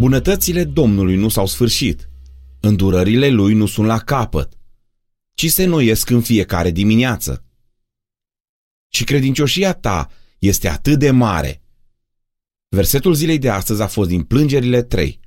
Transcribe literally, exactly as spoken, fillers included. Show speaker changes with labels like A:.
A: Bunătățile Domnului nu s-au sfârșit, îndurările Lui nu sunt la capăt, ci se noiesc în fiecare dimineață. Și credincioșia ta este atât de mare. Versetul zilei de astăzi a fost din Plângerile trei.